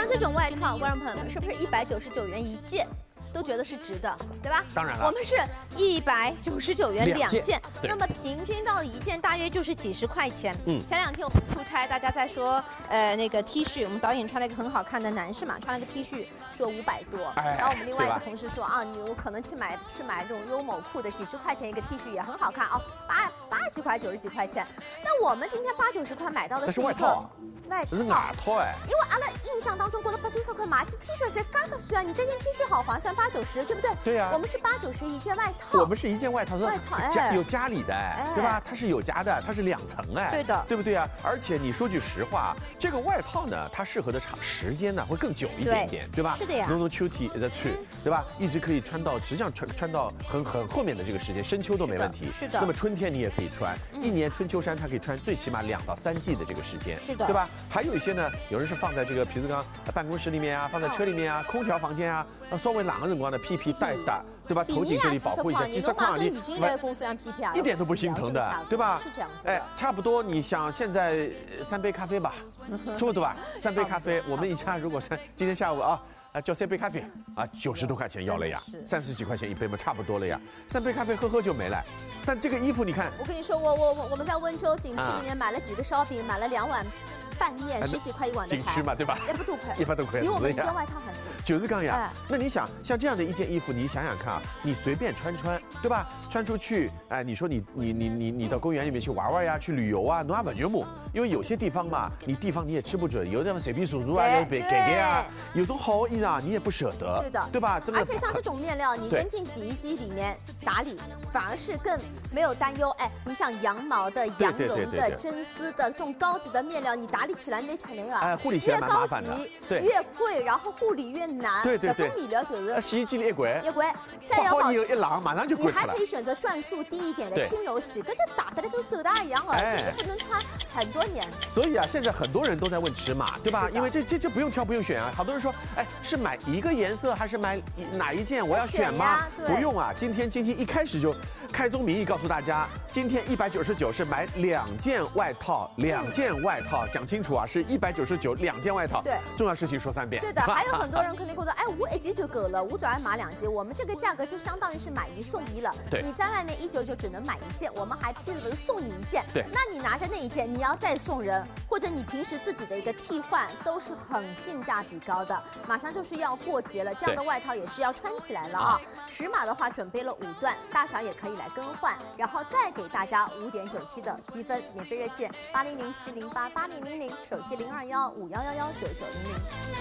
像这种外套，观众朋友们是不是199元一件？ 都觉得是值的，对吧？ 当然了， 我们是199元两件， 那么平均到一件大约就是几十块钱。前2天我们出差，大家在说，那个 T 恤，我们导演穿了一个很好看的男士嘛，穿了个 T 恤，说500多。然后我们另外一个同事说啊，我可能去买这种优某库的几十块钱一个 T 恤也很好看啊，80几块、90几块钱。那我们今天80、90块买到的是一个外套。 这是外套哎， 因为阿拉印象当中觉得80、90块买件 T 恤才嘎个算，你这件 T 恤好划算，80、90，对不对？ 对呀， 我们是80、90一件外套。 我们是一件外套，有家里的哎，对吧？它是有家的，它是2层哎， 对的， 对不对啊？而且你说句实话，这个外套呢，它适合的时间呢会更久一点点，对吧？ 是的呀， 浓秋体的去，对吧？一直可以穿到，实际上穿到很后面的这个时间，深秋都没问题。 是的。 那么春天你也可以穿，一年春秋衫它可以穿最起码2到3季的这个时间， 是的， 对吧？还有一些呢。 有人是放在这个，比如讲办公室里面啊，放在车里面啊，空调房间啊，稍微冷的辰光呢，屁带的，对吧？头颈这里保护一下， 几十块你公司让屁啊， 一点都不心疼的，对吧？ 是这样子。 哎，差不多，你想现在3杯咖啡吧，差不多吧？3杯咖啡，我们一家如果今天下午啊。 叫3杯咖啡啊，90多块钱要了呀，30几块钱一杯嘛，差不多了呀。3杯咖啡喝就没了。但这个衣服你看， 我跟你说，我们在温州景区里面买了几个烧饼，买了2碗拌面，10几块1碗的菜。 景区嘛，对吧 ？100多块 ，100多块， 比我们一件外套还贵。 就是这样呀。那你想，像这样的一件衣服，你想想看啊，你随便穿，对吧？穿出去，哎，你说你到公园里面去玩呀，去旅游啊，侬也不觉么？因为有些地方嘛，地方你也吃不准，有的随便数数啊，给啊，有种好衣裳你也不舍得， 对的， 对吧？ 而且像这种面料，你扔进洗衣机里面打理，反而是更没有担忧。哎，你像羊毛的、羊绒的、真丝的这种高级的面料，你打理起来没吃力啊。 哎，护理起来蛮麻烦的， 对，越贵，然后护理越难。 对， 这种面料就是。 洗衣机里一滚， 再要保持一浪马上就滚出来。 你还可以选择转速低一点的轻柔洗，跟这打的跟手搭一样啊，这衣服能穿很多年。 所以啊，现在很多人都在问尺码，对吧？因为这不用挑不用选啊。好多人说，哎，是买一个颜色还是买哪一件？我要选吗？不用啊，今天晶晶一开始就开宗明义告诉大家，今天199是买2件外套，2件外套，讲清楚啊，是199，2件外套。 对， 重要事情说3遍。 对的，还有很多人肯定觉得，哎，我1件就够了，我只要买2件，我们这个价格就相当于是买1送1了。 对， 你在外面199只能买1件，我们还批了送你1件。 对， 那你拿着那1件，你要再送人，或者你平时自己的一个替换，都是很性价比高的。马上就是要过节了，这样的外套也是要穿起来了啊。尺码的话准备了5段，大小也可以来更换，然后再给大家5.97的积分，免费热线8007088000，手机02151119900。